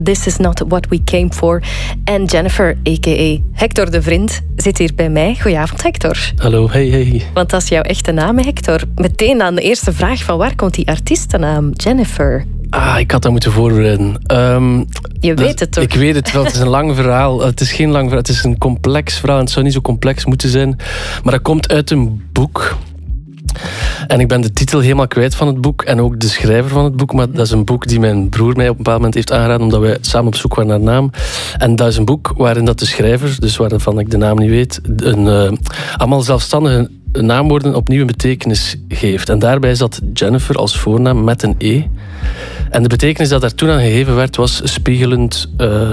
This is not what we came for. En Jennifer, a.k.a. Hector de Vriend, zit hier bij mij. Goedenavond, Hector. Hallo, hey. Want dat is jouw echte naam, Hector. Meteen aan de eerste vraag van waar komt die artiestennaam Jennifer? Ik had dat moeten voorbereiden. Je weet het toch? Ik weet het wel, het is een lang verhaal. Het is geen lang verhaal, het is een complex verhaal. En het zou niet zo complex moeten zijn. Maar dat komt uit een boek. En ik ben de titel helemaal kwijt van het boek. En ook de schrijver van het boek. Maar dat is een boek die mijn broer mij op een bepaald moment heeft aangeraden. Omdat wij samen op zoek waren naar naam. En dat is een boek waarin dat de schrijver, dus waarvan ik de naam niet weet, allemaal zelfstandige naamwoorden opnieuw een betekenis geeft. En daarbij zat Jennifer als voornaam met een E. En de betekenis dat daar toen aan gegeven werd was spiegelend.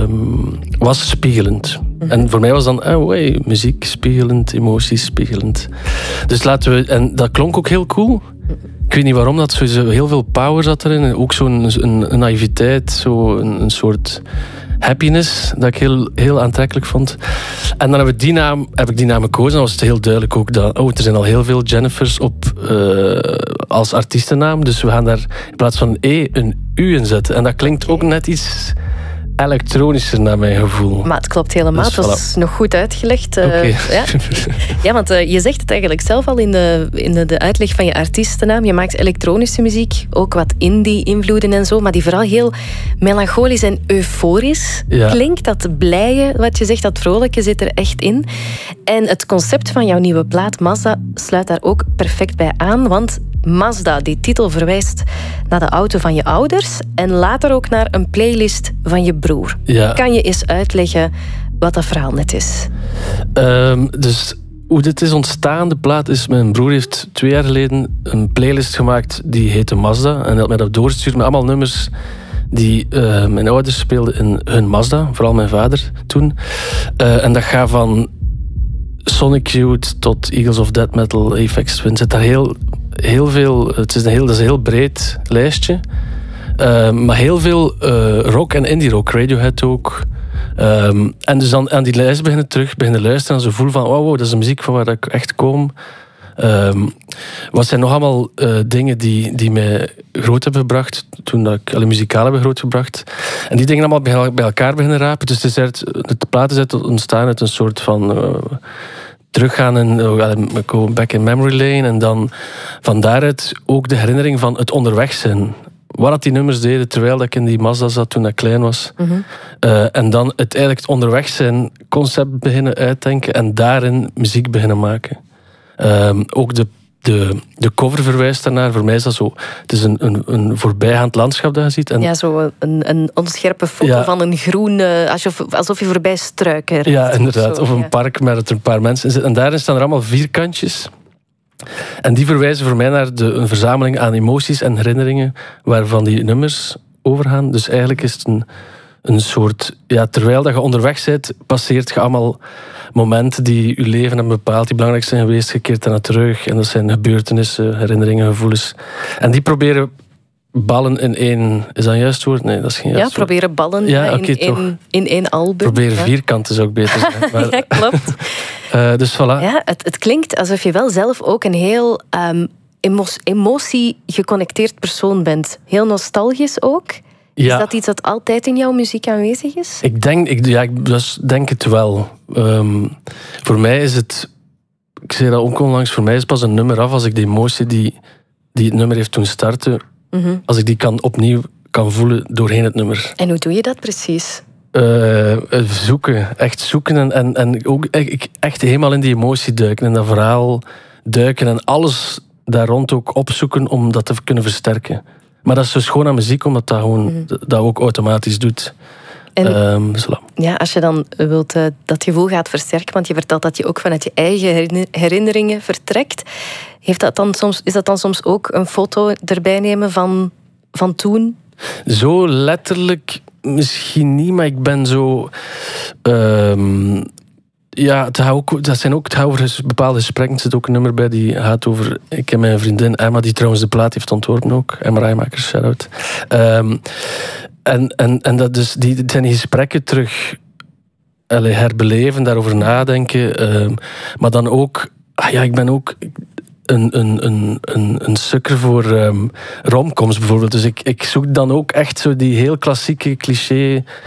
En voor mij was dan muziek spiegelend, emoties spiegelend. Dus laten we... En dat klonk ook heel cool. Ik weet niet waarom, dat sowieso heel veel power zat erin. En ook zo'n een naïviteit, een soort happiness, dat ik heel aantrekkelijk vond. En dan heb ik die naam gekozen. Dan was het heel duidelijk ook dat er zijn al heel veel Jennifers op als artiestennaam. Dus we gaan daar in plaats van een E een U in zetten. En dat klinkt ook net iets elektronischer naar mijn gevoel. Maar het klopt helemaal. Dus, het was nog goed uitgelegd. Okay. Ja, want je zegt het eigenlijk zelf al in de uitleg van je artiestennaam. Je maakt elektronische muziek, ook wat indie-invloeden en zo, maar die vooral heel melancholisch en euforisch klinkt. Dat blije, wat je zegt, dat vrolijke zit er echt in. En het concept van jouw nieuwe plaat, Mazda, sluit daar ook perfect bij aan, want Mazda, die titel verwijst naar de auto van je ouders en later ook naar een playlist van je broer. Ja. Kan je eens uitleggen wat dat verhaal net is? Dus hoe dit is ontstaan, de plaat is... Mijn broer heeft 2 jaar geleden een playlist gemaakt die heette Mazda. En had mij dat doorgestuurd met allemaal nummers die mijn ouders speelden in hun Mazda. Vooral mijn vader toen. En dat gaat van Sonic Youth tot Eagles of Death Metal, Aphex Twin. Zit daar heel veel... Dat is een heel breed lijstje. Maar heel veel rock en indie rock. Radiohead ook. En dus dan aan die lijst beginnen luisteren en zo voel van wow, dat is de muziek van waar ik echt kom. Wat zijn nog allemaal dingen die mij groot hebben gebracht toen dat ik alle muzikaal hebben groot gebracht. En die dingen allemaal bij elkaar beginnen rapen. Dus de plaat is ontstaan uit een soort van teruggaan en go back in memory lane. En dan van daaruit ook de herinnering van het onderweg zijn. Wat die nummers deden terwijl ik in die Mazda zat toen ik klein was. Mm-hmm. En dan uiteindelijk het onderweg zijn concept beginnen uitdenken en daarin muziek beginnen maken. Ook de cover verwijst daarnaar. Voor mij is dat zo... Het is een voorbijgaand landschap dat je ziet. En zo een onscherpe foto van een groen... alsof je voorbij struiken rijdt. Ja, inderdaad. Of een park met er een paar mensen in zitten. En daarin staan er allemaal vierkantjes. En die verwijzen voor mij naar een verzameling aan emoties en herinneringen waarvan die nummers overgaan. Dus eigenlijk is het een soort... Ja, terwijl dat je onderweg bent, passeert je allemaal momenten die je leven hebben bepaald, die belangrijk zijn geweest, je keert daarna terug. En dat zijn gebeurtenissen, herinneringen, gevoelens. En die proberen ballen in één... Is dat een juist woord? Nee, dat is geen juist woord. Proberen ballen in één album. Proberen vierkanten zou ik beter zijn. Maar, ja, klopt. Dus voilà. Ja, het klinkt alsof je wel zelf ook een heel emotie-geconnecteerd persoon bent. Heel nostalgisch ook. Ja. Is dat iets dat altijd in jouw muziek aanwezig is? Ik denk het wel. Voor mij is het... Ik zei dat ook onlangs. Voor mij is het pas een nummer af als ik de emotie die het nummer heeft toen starten... Mm-hmm. Als ik die opnieuw kan voelen doorheen het nummer. En hoe doe je dat precies? Zoeken. Echt zoeken. En ook echt helemaal in die emotie duiken. In dat verhaal duiken. En alles daar rond ook opzoeken om dat te kunnen versterken. Maar dat is dus gewoon aan muziek, omdat dat gewoon dat ook automatisch doet. En, ja, als je dan wilt dat gevoel gaat versterken, want je vertelt dat je ook vanuit je eigen herinneringen vertrekt. Is dat dan soms ook een foto erbij nemen van toen? Zo letterlijk misschien niet, maar ik ben zo... het gaat over bepaalde gesprekken. Er zit ook een nummer bij die gaat over... Ik heb mijn vriendin Emma, die trouwens de plaat heeft ontworpen ook. Emma Rijmakers, shout-out. En dat dus, die zijn die gesprekken terug herbeleven, daarover nadenken. Maar dan ook... ik ben ook... een sukker voor romcoms bijvoorbeeld. Dus ik zoek dan ook echt zo die heel klassieke cliché